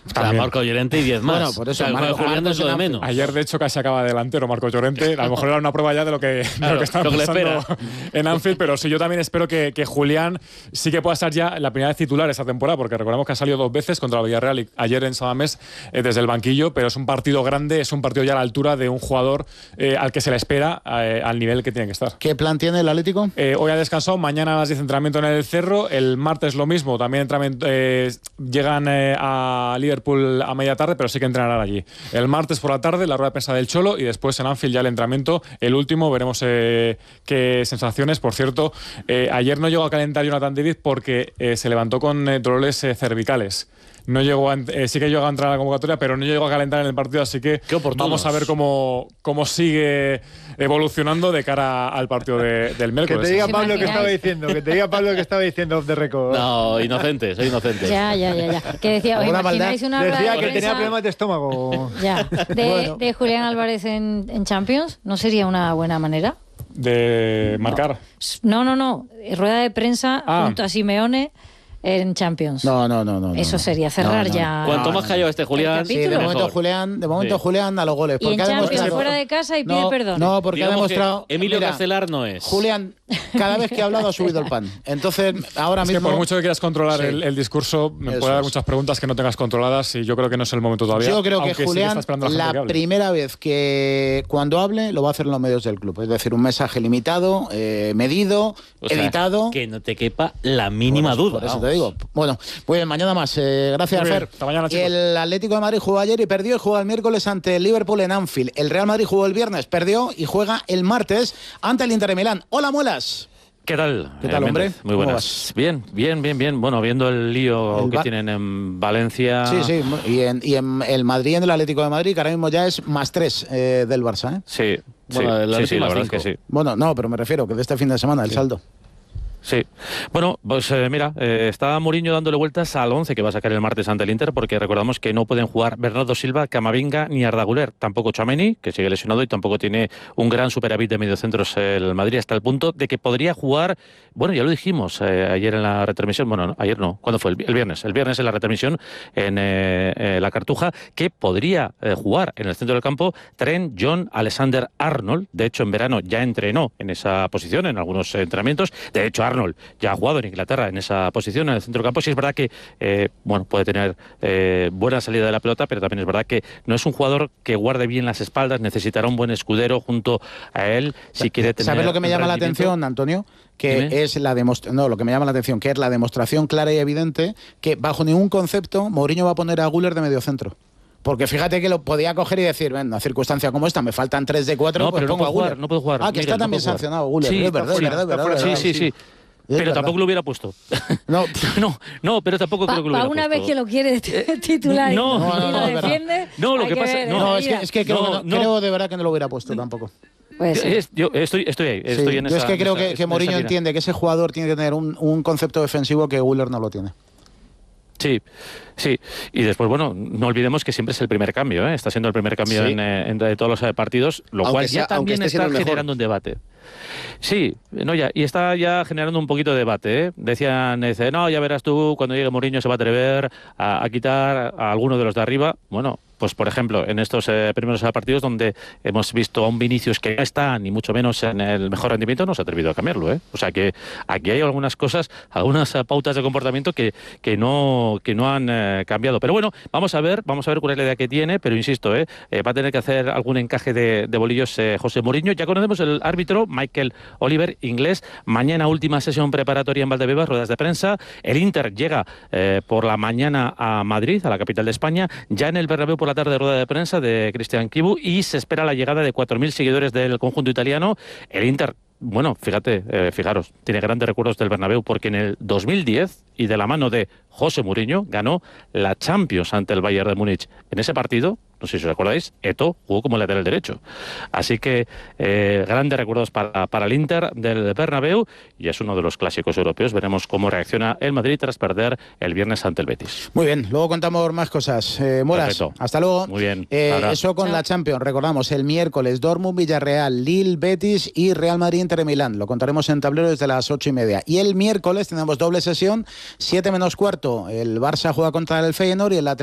También. Marco Llorente y 10 más. Bueno, por eso, Julián es lo de menos. Ayer, de hecho, casi acaba delantero Marco Llorente. A lo mejor era una prueba ya de lo que estaba pasando en Anfield, pero sí, yo también espero que Julián sí que pueda estar ya la primera vez titular esta temporada, porque recordemos que ha salido 2 veces contra el Villarreal y ayer en Samamés desde el banquillo, pero es un partido grande, es un partido ya a la altura de un jugador al que se le espera al nivel que tiene que estar. ¿Qué plan tiene el Atlético? Hoy ha descansado, mañana a las 10 entrenamiento en el Cerro, el martes lo mismo, también llegan a Liverpool a media tarde, pero sí que entrenarán allí. El martes por la tarde la rueda de prensa del Cholo y después en Anfield ya el entrenamiento, el último, veremos qué sensaciones. Por cierto, ayer no llegó a calentar Jonathan David porque se levantó con dolores cervicales. No llegó sí que llegó a entrar a la convocatoria, pero no llegó a calentar en el partido, así que vamos a ver cómo sigue evolucionando de cara al partido del miércoles. Que te diga Pablo que estaba diciendo off the record. No, inocente, soy inocente. Ya. Que decía, ¿os imagináis una rueda Decía de que prensa tenía problemas de estómago. Ya, de Julián Álvarez en Champions? ¿No sería una buena manera? ¿De marcar? No. Rueda de prensa junto a Simeone en Champions. No. Eso sería cerrar ya. Cuanto más callado Julián, sí, de momento Julián a los goles. Y en Champions fuera de casa y pide perdón. No, porque ha demostrado... Emilio Castelar no es. Julián, cada vez que ha hablado ha subido el pan. Entonces, ahora mismo... Que por mucho que quieras controlar el discurso, me puede dar muchas preguntas que no tengas controladas y yo creo que no es el momento todavía. Yo creo que Julián, la primera vez que cuando hable, lo va a hacer en los medios del club. Es decir, un mensaje limitado, medido, editado... Que no te quepa la mínima duda. Por eso te digo. Bueno, muy bien, mañana más. Gracias, Fer. Hasta mañana, chicos. El Atlético de Madrid jugó ayer y perdió, y juega el miércoles ante el Liverpool en Anfield. El Real Madrid jugó el viernes, perdió y juega el martes ante el Inter de Milán. Hola, Muelas. ¿Qué tal? ¿Qué tal, hombre? Muy buenas. Bien. Bueno, viendo el lío que tienen en Valencia... Sí. Y en el Madrid y en el Atlético de Madrid, que ahora mismo ya es +3 del Barça, ¿eh? Sí. Bueno, sí, la verdad es que sí. Bueno, no, pero me refiero que de este fin de semana, el saldo. Sí. Bueno, pues mira, está Mourinho dándole vueltas al 11 que va a sacar el martes ante el Inter, porque recordamos que no pueden jugar Bernardo Silva, Camavinga ni Arda Güler, tampoco Tchouaméni, que sigue lesionado y tampoco tiene un gran superávit de mediocentros el Madrid, hasta el punto de que podría jugar, bueno, ya lo dijimos ayer en la retransmisión, bueno, ayer no, ¿cuándo fue? El viernes en la retransmisión en la Cartuja, que podría jugar en el centro del campo Trent John Alexander-Arnold. De hecho, en verano ya entrenó en esa posición, en algunos entrenamientos. De hecho, Arnold ya ha jugado en Inglaterra en esa posición, en el centro del campo. Sí es verdad que puede tener buena salida de la pelota, pero también es verdad que no es un jugador que guarde bien las espaldas, necesitará un buen escudero junto a él si quiere tener... ¿Sabes lo que me llama la atención, Antonio? Que es lo que me llama la atención, que es la demostración clara y evidente que bajo ningún concepto Mourinho va a poner a Güler de mediocentro. Porque fíjate que lo podía coger y decir, en una circunstancia como esta, me faltan 3 de 4, pues pongo a Güler. No puedo jugar. Que está también sancionado Güler. Sí, es verdad. Sí. Pero tampoco lo hubiera puesto. No, pero tampoco creo que lo hubiera puesto. Una vez que lo quiere titular y lo defiende. No, lo que pasa es que creo de verdad que no lo hubiera puesto tampoco. Yo estoy ahí. En esa, es que creo que Mourinho entiende que ese jugador tiene que tener un concepto defensivo que Güler no lo tiene. Sí. Y después, bueno, no olvidemos que siempre es el primer cambio, ¿eh? Está siendo el primer cambio en todos los partidos, lo cual ya también está generando un debate. Sí, y está ya generando un poquito de debate, ¿eh? Decían, ya verás tú, cuando llegue Mourinho se va a atrever a quitar a alguno de los de arriba. Bueno, pues por ejemplo, en estos primeros partidos donde hemos visto a un Vinicius que no está, ni mucho menos en el mejor rendimiento, no se ha atrevido a cambiarlo, ¿eh? O sea que aquí hay algunas cosas, algunas pautas de comportamiento que no han cambiado. Pero bueno, vamos a ver cuál es la idea que tiene, pero insisto, va a tener que hacer algún encaje de bolillos José Mourinho. Ya conocemos el árbitro, Michael Oliver, inglés. Mañana última sesión preparatoria en Valdebebas, ruedas de prensa. El Inter llega por la mañana a Madrid, a la capital de España. Ya en el Bernabéu por la tarde, rueda de prensa de Cristian Chivu, y se espera la llegada de 4.000 seguidores del conjunto italiano. El Inter, bueno, fijaros, tiene grandes recuerdos del Bernabéu porque en el 2010 y de la mano de José Mourinho ganó la Champions ante el Bayern de Múnich. En ese partido, no sé si os acordáis, Eto'o jugó como lateral derecho. Así que grandes recuerdos para el Inter del Bernabéu, y es uno de los clásicos europeos. Veremos cómo reacciona el Madrid tras perder el viernes ante el Betis. Muy bien, luego contamos más cosas. Mulas, perfecto. Hasta luego. Muy bien. Eso con la Champions. Recordamos, el miércoles Dortmund, Villarreal, Lille, Betis y Real Madrid, Inter de Milán. Lo contaremos en tablero desde las 8:30. Y el miércoles tenemos doble sesión, 7 menos cuarto. El Barça juega contra el Feyenoord y el